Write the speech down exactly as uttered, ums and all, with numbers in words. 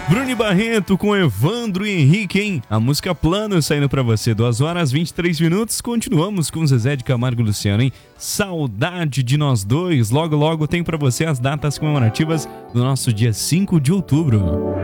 Bruno Barreto com Evandro e Henrique, hein? A música Plano saindo pra você. duas horas e vinte e três minutos. Continuamos com Zezé de Camargo e Luciano, hein? Saudade de nós dois. Logo, logo tem pra você as datas comemorativas do nosso dia cinco de outubro.